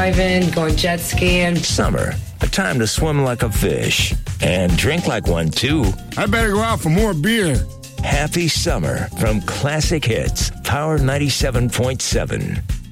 driving, going jet skiing. Summer, a time to swim like a fish and drink like one, too. I better go out for more beer. Happy summer from Classic Hits, Power 97.7.